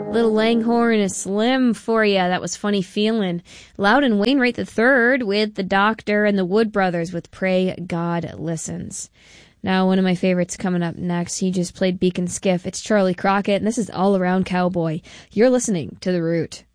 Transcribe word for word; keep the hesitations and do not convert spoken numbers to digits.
Little Langhorne is Slim for you. That was Funny Feelin'. Loudon Wainwright the third with The Doctor, and the Wood Brothers with Pray God Listens. Now, one of my favorites coming up next. He just played Beacon Skiff. It's Charlie Crockett, and this is All Around Cowboy. You're listening to The Root.